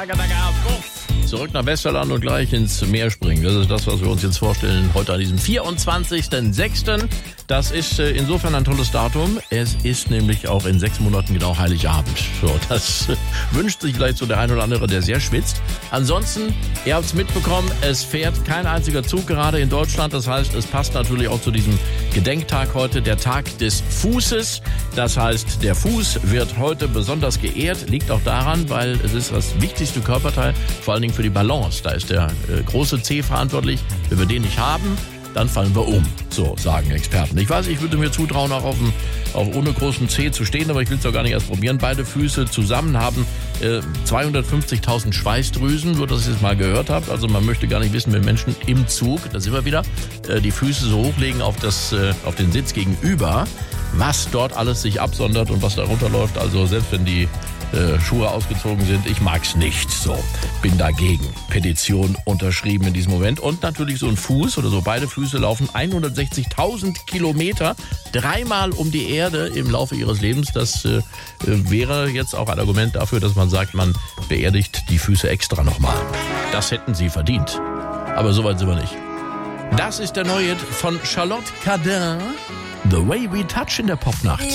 Zurück nach Westerland und gleich ins Meer springen. Das ist das, was wir uns jetzt vorstellen heute an diesem 24.06. Das ist insofern ein tolles Datum. Es ist nämlich auch in 6 Monaten genau Heiligabend. So, das wünscht sich vielleicht so der ein oder andere, der sehr schwitzt. Ansonsten, ihr habt es mitbekommen, es fährt kein einziger Zug gerade in Deutschland. Das heißt, es passt natürlich auch zu diesem Gedenktag heute, der Tag des Fußes. Das heißt, der Fuß wird heute besonders geehrt. Liegt auch daran, weil es ist das wichtigste Körperteil, vor allen Dingen für die Balance. Da ist der große Zeh verantwortlich. Wenn wir den nicht haben, dann fallen wir um. So sagen Experten. Ich weiß, ich würde mir zutrauen, auch ohne großen Zeh zu stehen, aber ich will es doch gar nicht erst probieren. Beide Füße zusammen haben 250.000 Schweißdrüsen, nur dass ihr es mal gehört habt. Also man möchte gar nicht wissen, wenn Menschen im Zug, da sind wir wieder, die Füße so hochlegen auf den Sitz gegenüber, was dort alles sich absondert und was da runterläuft. Also selbst wenn die Schuhe ausgezogen sind, ich mag's nicht. So, bin dagegen. Petition unterschrieben in diesem Moment. Und natürlich so ein Fuß oder so beide Füße laufen 160.000 Kilometer 3-mal um die Erde im Laufe ihres Lebens. Das wäre jetzt auch ein Argument dafür, dass man sagt, man beerdigt die Füße extra nochmal. Das hätten sie verdient. Aber so weit sind wir nicht. Das ist der neue Hit von Charlotte Cardin. The Way We Touch in der Popnacht.